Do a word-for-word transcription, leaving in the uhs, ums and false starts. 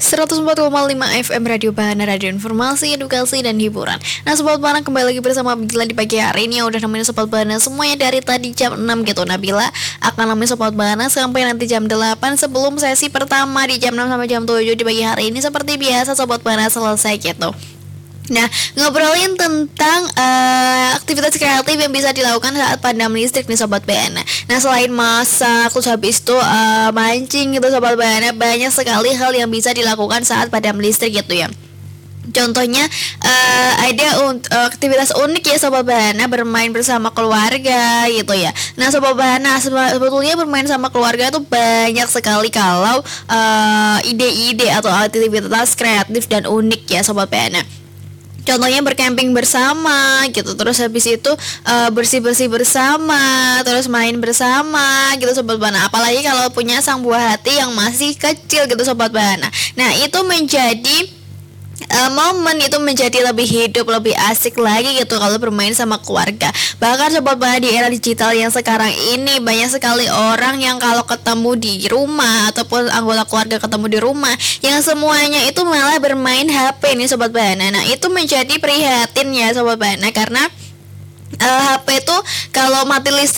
seratus empat koma lima F M Radio Bahana, radio informasi, edukasi, dan hiburan. Nah Sobat Bahana, kembali lagi bersama Bila di pagi hari ini. Yang udah nemenin Sobat Bahana semuanya dari tadi jam enam gitu. Nabila akan nemenin Sobat Bahana sampai nanti jam delapan, sebelum sesi pertama di jam enam sampai jam tujuh di pagi hari ini. Seperti biasa Sobat Bahana selesai gitu. Nah, ngobrolin tentang uh, aktivitas kreatif yang bisa dilakukan saat padam listrik nih Sobat Bahana. Nah, selain masak, terus habis itu uh, mancing gitu Sobat Bahana, banyak sekali hal yang bisa dilakukan saat padam listrik gitu ya. Contohnya uh, ada un- aktivitas unik ya Sobat Bahana, bermain bersama keluarga gitu ya. Nah Sobat Bahana, sebetulnya bermain sama keluarga tuh banyak sekali kalau uh, ide-ide atau aktivitas kreatif dan unik ya Sobat Bahana. Contohnya bercamping bersama gitu, terus habis itu uh, bersih-bersih bersama, terus main bersama gitu Sobat Bahana. Apalagi kalau punya sang buah hati yang masih kecil gitu Sobat Bahana. Nah itu menjadi Uh, momen itu menjadi lebih hidup, lebih asik lagi gitu kalau bermain sama keluarga. Bahkan Sobat Bahana, di era digital yang sekarang ini banyak sekali orang yang kalau ketemu di rumah ataupun anggota keluarga ketemu di rumah, yang semuanya itu malah bermain H P nih Sobat Bahana. Nah itu menjadi prihatin ya Sobat Bahana, karena uh, H P itu kalau mati listrik